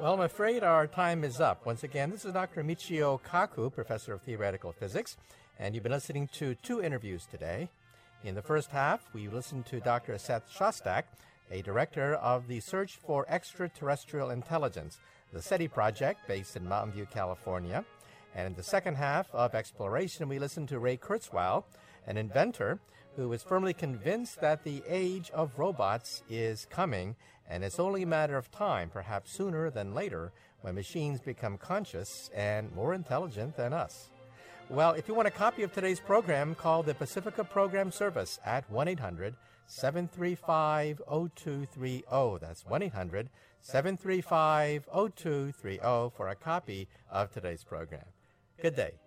Well, I'm afraid our time is up. Once again, this is Dr. Michio Kaku, Professor of Theoretical Physics, and you've been listening to two interviews today. In the first half, we listened to Dr. Seth Shostak, a director of the Search for Extraterrestrial Intelligence, the SETI project based in Mountain View, California. And in the second half of Exploration, we listened to Ray Kurzweil, an inventor who is firmly convinced that the age of robots is coming, and it's only a matter of time, perhaps sooner than later, when machines become conscious and more intelligent than us. Well, if you want a copy of today's program, call the Pacifica Program Service at 1-800-735-0230. That's 1-800-735-0230 for a copy of today's program. Good day.